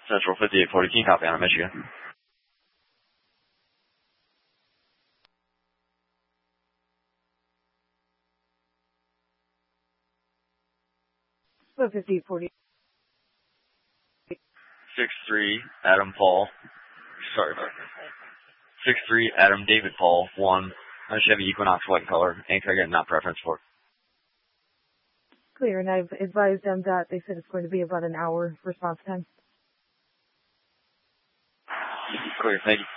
Central 5840, can you copy on Michigan? So 5840. 6-3, Adam Paul. Sorry about that. 6-3, Adam David Paul, 1. Chevy Equinox white color, and can I get not preference for? Clear, and I've advised them that they said it's going to be about an hour response time. Clear, thank you.